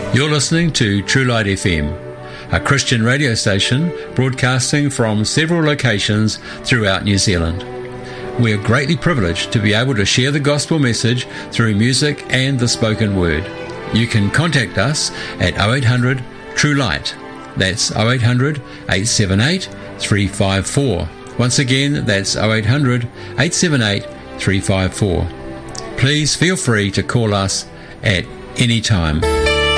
You're listening to True Light FM, a Christian radio station broadcasting from several locations throughout New Zealand. We are greatly privileged to be able to share the gospel message through music and the spoken word. You can contact us at 0800 True Light. That's 0800 878 354. Once again, that's 0800 878 354. Please feel free to call us at any time.